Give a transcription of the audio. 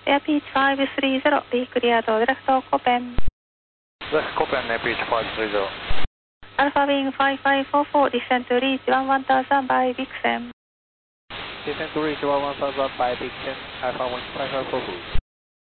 Air Beach 530, be clear to left Copen. Left Copen, Air Beach 530. Alpha Wing 5544, descend to reach 11000 by Vixen. Descend to reach 11000 by Vixen, Alpha Wing 5544.